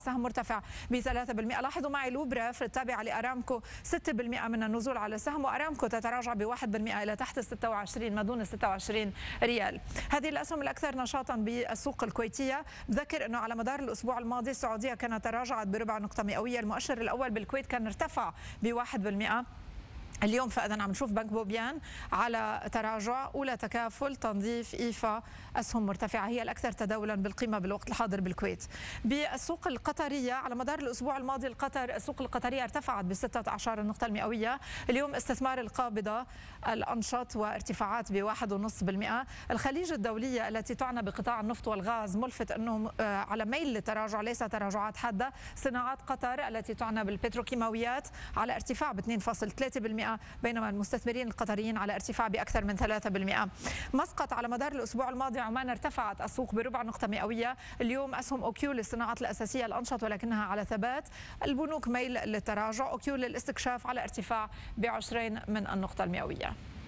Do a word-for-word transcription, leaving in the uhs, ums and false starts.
سهم مرتفع ب ثلاثة بالمئة. لاحظوا معي لوبريف التابعة لأرامكو ستة بالمئة من النزول على السهم، وأرامكو تتراجع ب واحد بالمئة إلى تحت ستة وعشرين ما دون ستة وعشرين ريال. هذه الأسهم الأكثر نشاطا بالسوق الكويتية. بذكر أنه على مدار الأسبوع الماضي السعودية كانت تراجعت بربع نقطة مئوية، المؤشر الأول بالكويت كان ارتفع بواحد بالمئة اليوم، فإذا عم نشوف بنك بوبيان على تراجع. أولى تكافل، تنظيف، إيفا أسهم مرتفعة هي الأكثر تداولا بالقيمة بالوقت الحاضر بالكويت. بالسوق القطرية على مدار الأسبوع الماضي القطر السوق القطرية ارتفعت بستة عشر النقطة المئوية. اليوم استثمار القابضة الأنشط وارتفاعات بواحد ونص بالمئة. الخليج الدولية التي تعنى بقطاع النفط والغاز ملفت أنه على ميل للتراجع ليس تراجعات حادة. صناعات قطر التي تعنى بالبتروكيماويات على ارتفاع ب اثنين فاصلة ثلاثة بالمئة، بينما المستثمرين القطريين على ارتفاع بأكثر من ثلاثة بالمئة. مسقط على مدار الأسبوع الماضي عمان ارتفعت السوق بربع نقطة مئوية. اليوم أسهم أوكيو للصناعات الأساسية الأنشط ولكنها على ثبات. البنوك ميل للتراجع، أوكيو للاستكشاف على ارتفاع بعشرين من النقطة المئوية.